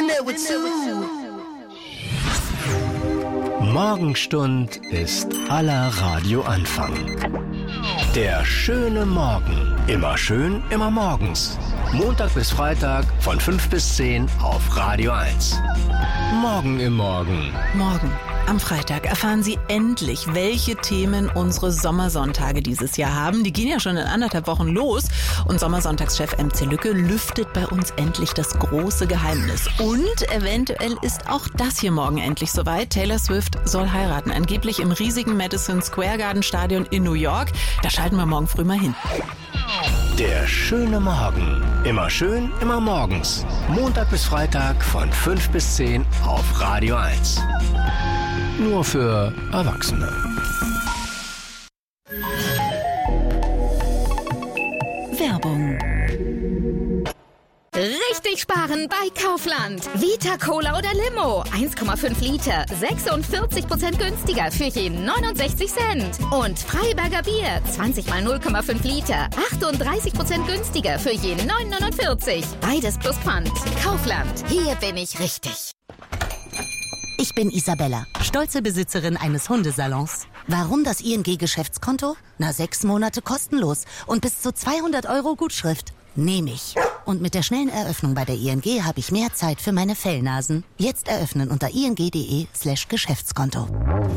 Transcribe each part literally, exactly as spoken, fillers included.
there with Sue. Morgenstund ist aller Radioanfang. Der schöne Morgen. Immer schön, immer morgens. Montag bis Freitag von fünf bis zehn auf Radio eins. Morgen im Morgen. Morgen. Am Freitag erfahren Sie endlich, welche Themen unsere Sommersonntage dieses Jahr haben. Die gehen ja schon in anderthalb Wochen los. Und Sommersonntagschef M C Lücke lüftet bei uns endlich das große Geheimnis. Und eventuell ist auch das hier morgen endlich soweit. Taylor Swift soll heiraten. Angeblich im riesigen Madison Square Garden Stadion in New York. Da schalten wir morgen früh mal hin. Der schöne Morgen. Immer schön, immer morgens. Montag bis Freitag von fünf bis zehn auf Radio eins. Nur für Erwachsene. Werbung. Richtig sparen bei Kaufland. Vita Cola oder Limo. eins Komma fünf Liter. sechsundvierzig Prozent günstiger für je neunundsechzig Cent. Und Freiberger Bier. zwanzig mal null Komma fünf Liter. achtunddreißig Prozent günstiger für je neun neunundvierzig. Beides plus Pfand. Kaufland. Hier bin ich richtig. Ich bin Isabella, stolze Besitzerin eines Hundesalons. Warum das I N G-Geschäftskonto? Na, sechs Monate kostenlos und bis zu zweihundert Euro Gutschrift. Nehme ich. Und mit der schnellen Eröffnung bei der I N G habe ich mehr Zeit für meine Fellnasen. Jetzt eröffnen unter ing.de slash Geschäftskonto.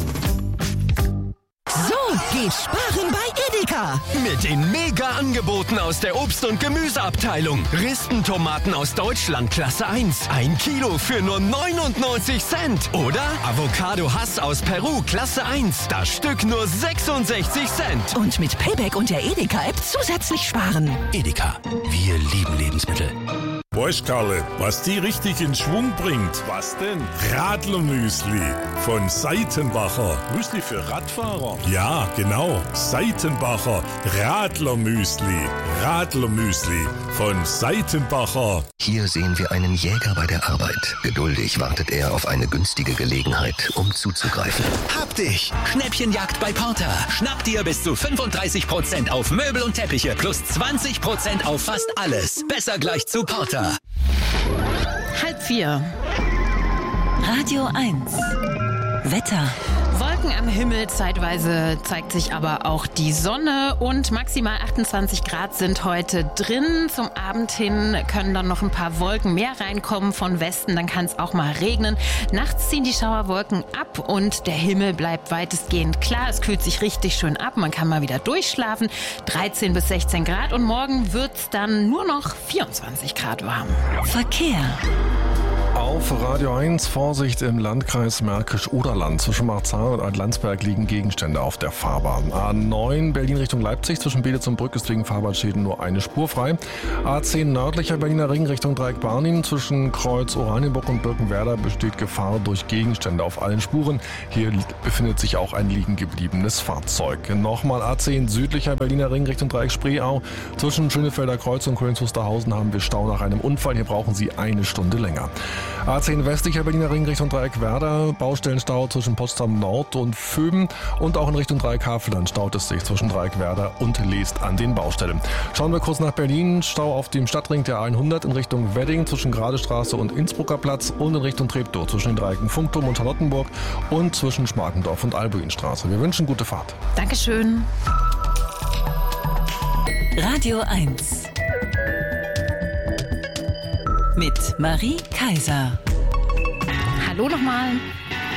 So geht sparen bei Edeka. Mit den Mega-Angeboten aus der Obst- und Gemüseabteilung. Ristentomaten aus Deutschland Klasse eins. Ein Kilo für nur neunundneunzig Cent. Oder Avocado Hass aus Peru Klasse eins. Das Stück nur sechsundsechzig Cent. Und mit Payback und der Edeka-App zusätzlich sparen. Edeka, wir lieben Lebensmittel. Weißt Karle, was die richtig in Schwung bringt? Was denn? Radlermüsli von Seitenbacher. Müsli für Radfahrer? Ja, genau. Seitenbacher Radlermüsli. Radlermüsli von Seitenbacher. Hier sehen wir einen Jäger bei der Arbeit. Geduldig wartet er auf eine günstige Gelegenheit, um zuzugreifen. Hab dich! Schnäppchenjagd bei Porter. Schnapp dir bis zu fünfunddreißig Prozent auf Möbel und Teppiche plus zwanzig Prozent auf fast alles. Besser gleich zu Porter. Halb vier. Radio eins. Wetter. Wolken am Himmel, zeitweise zeigt sich aber auch die Sonne und maximal achtundzwanzig Grad sind heute drin. Zum Abend hin können dann noch ein paar Wolken mehr reinkommen von Westen, dann kann es auch mal regnen. Nachts ziehen die Schauerwolken ab und der Himmel bleibt weitestgehend klar. Es kühlt sich richtig schön ab, man kann mal wieder durchschlafen. dreizehn bis sechzehn Grad und morgen wird es dann nur noch vierundzwanzig Grad warm. Verkehr. Auf Radio eins, Vorsicht im Landkreis Märkisch-Oderland. Zwischen Marzahn und Altlandsberg liegen Gegenstände auf der Fahrbahn. A neun Berlin Richtung Leipzig, zwischen Beditz und Brück ist wegen Fahrbahnschäden nur eine Spur frei. A zehn nördlicher Berliner Ring Richtung Dreieck Barnim, zwischen Kreuz Oranienburg und Birkenwerder besteht Gefahr durch Gegenstände auf allen Spuren. Hier befindet sich auch ein liegen gebliebenes Fahrzeug. Nochmal A zehn südlicher Berliner Ring Richtung Dreieck Spreeau. Zwischen Schönefelder Kreuz und Königs Wusterhausen haben wir Stau nach einem Unfall. Hier brauchen Sie eine Stunde länger. A zehn westlicher Berliner Ring Richtung Dreieck Werder, Baustellenstau zwischen Potsdam Nord und Föben und auch in Richtung Dreieck Havelland staut es sich zwischen Dreieck Werder und Leest an den Baustellen. Schauen wir kurz nach Berlin, Stau auf dem Stadtring der hundert in Richtung Wedding zwischen Gradestraße und Innsbrucker Platz und in Richtung Treptow zwischen den Dreiecken Funkturm und Charlottenburg und zwischen Schmarkendorf und Albuinstraße. Wir wünschen gute Fahrt. Dankeschön. Radio eins. Mit Marie Kaiser. Hallo nochmal.